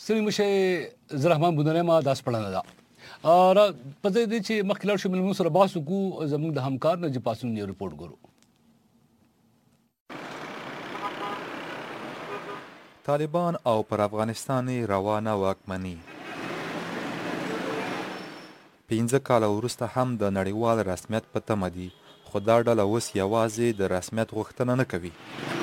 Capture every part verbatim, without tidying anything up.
ستړي مشه زه رحمان بودنی ما دا سپړنه ده را پته دي چې مخکې لاړ شو ملمون سره بحث وکړو زموږ د همکار نجیب پاسون یو رپورټ ګورو. طالبان او پر افغانستان روانه واکمني پنځه کاله وروسته هم د نړیوال رسمیت په تمه دي، خو دا ډله اوس یوازې د رسمیت غوښتنه نه کوي.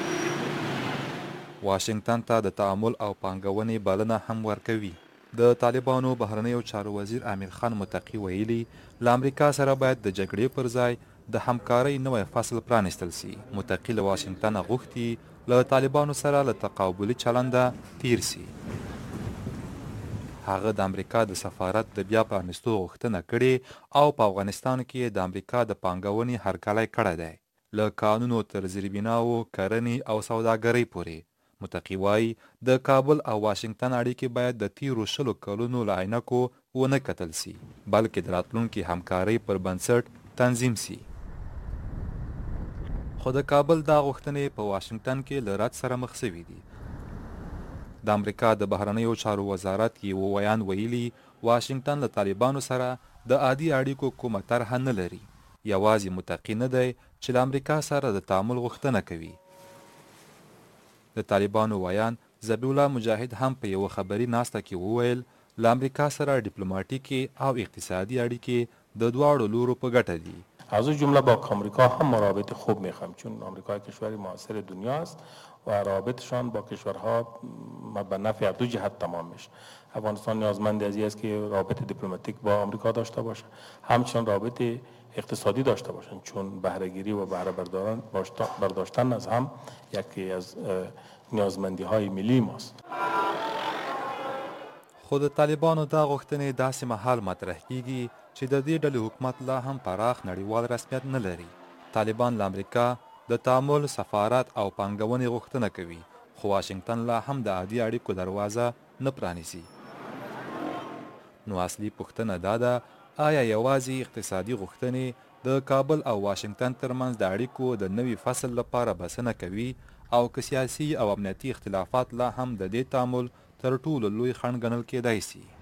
واشنگټن ته د تعامل او پانګونې بلنه هم ورکوي. د طالبانو بهرنیو چارو وزیر امیر خان متقي ویلي له امریکا سره باید د جګړې پر ځای د همکارۍ نوی فصل پرانیستل سي. متقي له واشنګټن غوښتي له طالبانو سره له تقابلي چلنده تیر سي. هغه د امریکا د سفارت د بیا پرانیستو غوښتنه کړې او په افغانستان کې د امریکا د پانګونې هرکلی کړی دی، له قانونو تر زیربناوو، کرنې او سوداګرۍ پورې. متقي وایي د کابل او واشنګټن اړیکې باید د تیرو شلو کلونو له عینکو ونه کتل سي، بلکې د راتلونکي همکارۍ پر بنسټ تنظیم سي. خو د کابل دا غوښتنې په واشنګټن کې له رد سره مخ سوي دي. د امریکا د بهرنیو چارو وزارت یو ویان ویلي واشنګټن له طالبانو سره د عادي اړیکو کومه طرحه نه لري. یوازې متقي نه دی چې له امریکا سره د تعامل غوښتنه کوي. د طالبانو ویان ذبیح الله مجاهد هم په یوه خبري ناسته کې وویل له امریکا سره دیپلماتیکې او اقتصادي اړیکې د دواړو لورو په ګټه دي. از اون جمله با آمریکا هم رابط خوب میخوایم، چون آمریکا کشوری معاصر دنیاست و رابطشان با کشورها به نفع دو جهت تمام میشه. افغانستان نیازمند از است که رابط دیپلماتیک با آمریکا داشته باشه، همچنین رابط اقتصادی داشته باشند، چون بهره‌گیری و بهره برداشتن از هم یکی از نیازمندی های ملی ماست. خود طالبانو دا غوښتنې داسې مهال مطرح کیږي چې د دې ډلې حکومت لا هم پراخ نړیوال رسمیت نه لري. طالبان له امریکا د تعامل، سفارت او پانګونې غوښتنه کوي، خو واشنګټن لا هم د عادي اړیکو دروازه نه پرانیسي. نو اصلي پوښتنه دا ده، آیا یوازې اقتصادي غوښتنې د کابل او واشنګټن ترمنځ د اړیکو د نوي فصل لپاره بسنه کوي، او که سیاسي او امنیتي اختلافات لا هم د دې تعامل تر ټولو لوی خنډ ګڼل کېدای سي؟